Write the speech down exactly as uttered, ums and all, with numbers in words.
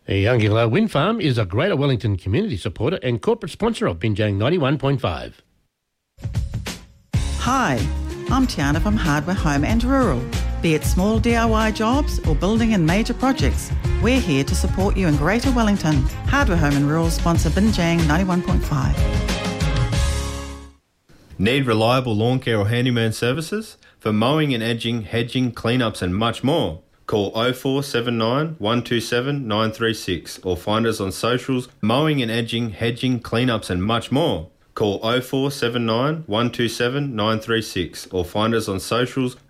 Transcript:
Youngilla Wind Farm is a Greater Wellington community supporter and corporate sponsor of Binjang ninety-one point five. Hi, I'm Tiana from Hardware Home and Rural. Be it small D I Y jobs or building and major projects, we're here to support you in Greater Wellington. Hardware Home and Rural sponsor Binjang ninety-one point five. Need reliable lawn care or handyman services? For mowing and edging, hedging, cleanups and much more. Call oh four seven nine, one two seven, nine three six or find us on socials. Mowing and edging, hedging, cleanups and much more. Call oh four seven nine, one two seven, nine three six or find us on socials